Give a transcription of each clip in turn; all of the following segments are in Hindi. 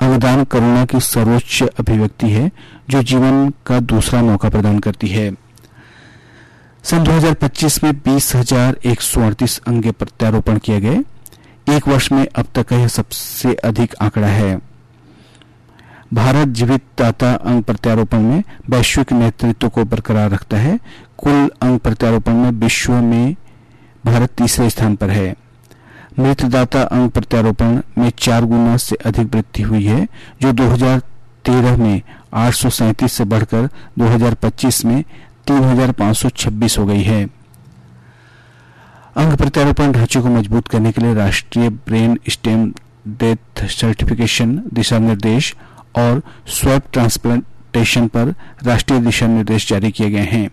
अंगदान करुणा की सर्वोच्च अभिव्यक्ति है जो जीवन का दूसरा मौका प्रदान करती है। सन 2025 में 20,138 अंग प्रत्यारोपण किए गए। एक वर्ष में अब तक का यह सबसे अधिक आंकड़ा है। भारत जीवित दाता अंग प्रत्यारोपण में वैश्विक नेतृत्व को बरकरार रखता है। कुल अंग प्रत्यारोपण में विश्व में भारत तीसरे स्थान पर है। मृतदाता अंग प्रत्यारोपण में 4 गुना से अधिक वृद्धि हुई है, जो 2013 में 837 से बढ़कर 2025 में 3,526 हो गई है। अंग प्रत्यारोपण ढांचे को मजबूत करने के लिए राष्ट्रीय ब्रेन स्टेम डेथ सर्टिफिकेशन दिशा निर्देश और स्वैप ट्रांसप्लांटेशन पर राष्ट्रीय दिशा निर्देश जारी किए गए हैं।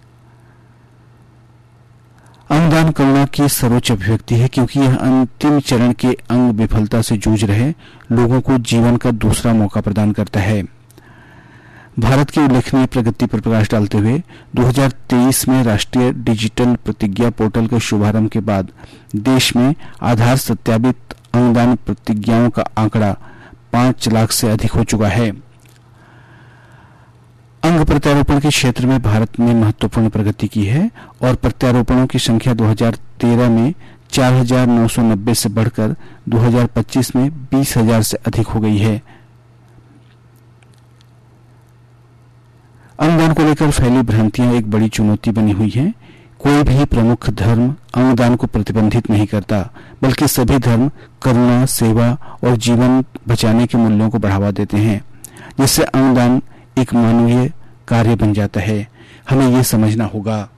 अंगदान करुणा की सर्वोच्च अभिव्यक्ति है क्योंकि यह अंतिम चरण के अंग विफलता से जूझ रहे लोगों को जीवन का दूसरा मौका प्रदान करता है। भारत की उल्लेखनीय प्रगति पर प्रकाश डालते हुए 2023 में राष्ट्रीय डिजिटल प्रतिज्ञा पोर्टल के शुभारंभ के बाद देश में आधार सत्यापित अंगदान प्रतिज्ञाओं का आंकड़ा 5 लाख से अधिक हो चुका है। अंग प्रत्यारोपण के क्षेत्र में भारत ने महत्वपूर्ण प्रगति की है और प्रत्यारोपणों की संख्या 2013 में 4,990 से बढ़कर 2025 में 20,000 से अधिक हो गई है। अंगदान को लेकर फैली भ्रांतियां एक बड़ी चुनौती बनी हुई है। कोई भी प्रमुख धर्म अंगदान को प्रतिबंधित नहीं करता, बल्कि सभी धर्म करुणा, सेवा और जीवन बचाने के मूल्यों को बढ़ावा देते हैं, जिससे अंगदान एक मानवीय कार्य बन जाता है। हमें यह समझना होगा।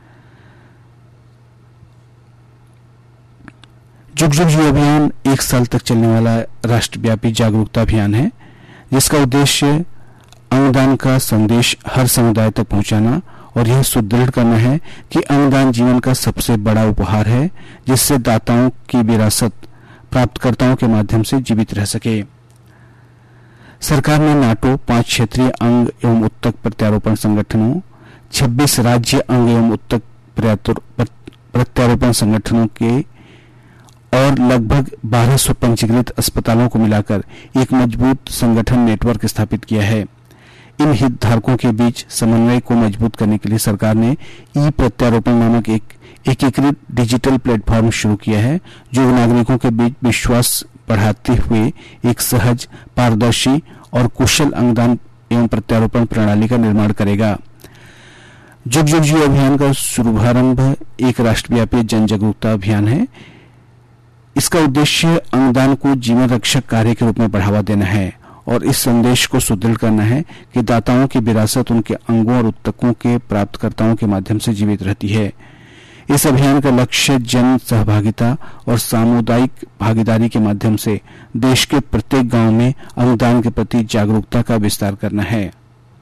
जुग जुग जी अभियान 1 साल तक चलने वाला राष्ट्रव्यापी जागरूकता अभियान है, जिसका उद्देश्य अंगदान का संदेश हर समुदाय तक पहुंचाना और यह सुदृढ़ करना है कि अंगदान जीवन का सबसे बड़ा उपहार है, जिससे दाताओं की विरासत प्राप्तकर्ताओं के माध्यम से जीवित रह सके। सरकार ने नाटो, 5 क्षेत्रीय अंग एवं उत्तक प्रत्यारोपण संगठनों, 26 राज्य अंग एवं उत्तक प्रत्यारोपण संगठनों के और लगभग 1200 पंजीकृत अस्पतालों को मिलाकर एक मजबूत संगठन नेटवर्क स्थापित किया है। इन हितधारकों के बीच समन्वय को मजबूत करने के लिए सरकार ने ई प्रत्यारोपण नामक एक एकीकृत डिजिटल प्लेटफॉर्म शुरू किया है, जो नागरिकों के बीच विश्वास बढ़ाते हुए एक सहज, पारदर्शी और कुशल अंगदान एवं प्रत्यारोपण प्रणाली का निर्माण करेगा। जुग जुग जी अभियान का शुभारंभ एक राष्ट्रव्यापी जन जागरूकता अभियान है। इसका उद्देश्य अंगदान को जीवन रक्षक कार्य के रूप में बढ़ावा देना है और इस संदेश को सुदृढ़ करना है कि दाताओं की विरासत उनके अंगों और उत्तकों के प्राप्तकर्ताओं के माध्यम से जीवित रहती है। इस अभियान का लक्ष्य जन सहभागिता और सामुदायिक भागीदारी के माध्यम से देश के प्रत्येक गांव में अंगदान के प्रति जागरूकता का विस्तार करना है।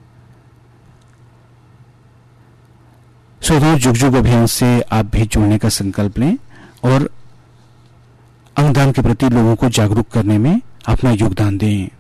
श्रोताओं, जुग जुग अभियान से आप भी जुड़ने का संकल्प लें और अंगदान के प्रति लोगों को जागरूक करने में अपना योगदान दें।